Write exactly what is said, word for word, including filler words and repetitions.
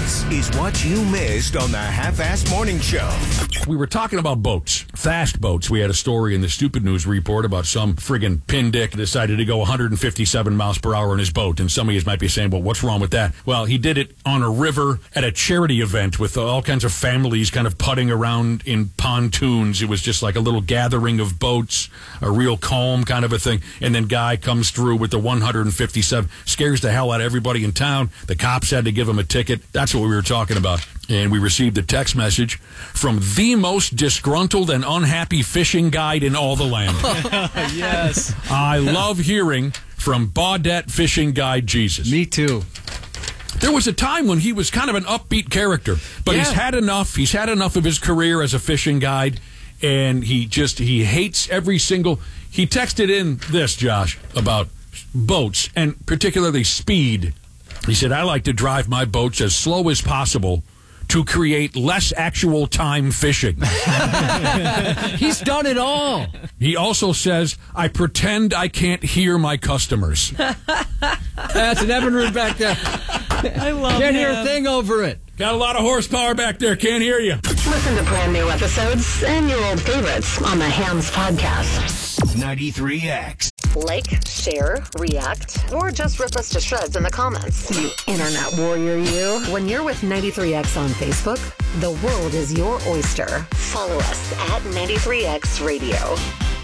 This is what you missed on the Half-Ass Morning Show. We were talking about boats, fast boats. We had a story in the Stupid News Report about some friggin' pindick decided to go one hundred fifty-seven miles per hour in his boat. And some of you might be saying, well, what's wrong with that? Well, he did it on a river at a charity event with all kinds of families kind of putting around in pontoons. It was just like a little gathering of boats, a real calm kind of a thing. And then guy comes through with the one hundred fifty-seven, scares the hell out of everybody in town. The cops had to give him a ticket. That's what we were talking about. And we received a text message from the most disgruntled and unhappy fishing guide in all the land. Yes. I love hearing from Baudette Fishing Guide Jesus. Me too. There was a time when he was kind of an upbeat character, but Yeah. he's had enough. He's had enough of his career as a fishing guide, and he just, he hates every single... He texted in this, Josh, about boats, and particularly speed. He said, I like to drive my boats as slow as possible to create less actual time fishing. He's done it all. He also says, I pretend I can't hear my customers. That's an Evinrude back there. I love Can't him. hear a thing over it. Got a lot of horsepower back there. Can't hear you. Listen to brand new episodes and your old favorites on the Hams Podcast. ninety-three X. Like, share, react, or just rip us to shreds in the comments. You internet warrior, you. When you're with ninety-three X on Facebook, the world is your oyster. Follow us at ninety-three X Radio.